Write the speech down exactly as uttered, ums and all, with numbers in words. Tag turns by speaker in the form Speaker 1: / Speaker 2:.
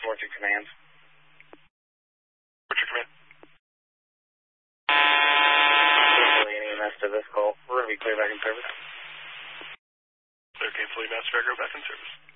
Speaker 1: report to command.
Speaker 2: Report to command.
Speaker 1: E M S to this call. We're going to be clear back in service.
Speaker 2: Clear, K, fully mass, go back in service.